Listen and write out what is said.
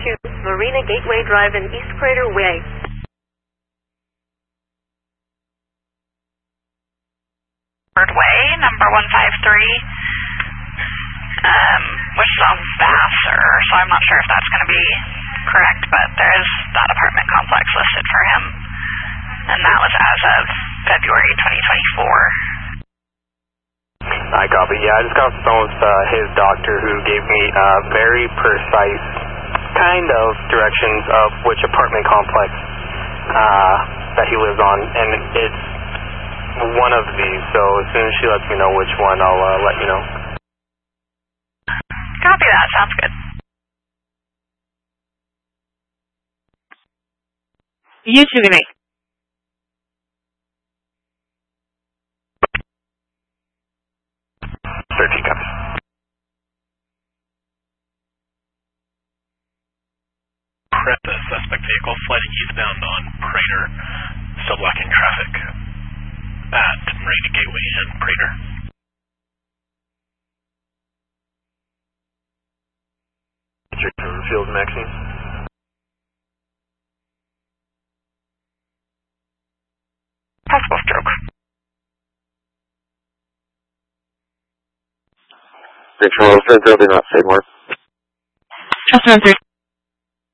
to Marina Gateway Drive and East Crater Way. Way, number 153, which is on Vassar, so I'm not sure if that's going to be correct, but there is that apartment complex listed for him, and that was as of February 2024. I copy. Yeah, I just got off the phone with his doctor who gave me very precise kind of directions of which apartment complex that he lives on, and it's one of these, so as soon as she lets me know which one, I'll let you know. Copy that, sounds good. You too, good night. The suspect vehicle sliding eastbound on Crater, still blocking traffic at Marina Gateway and Crater. Field Maxine. Possible stroke. Control, 10-0, do not say more. Just 1-3.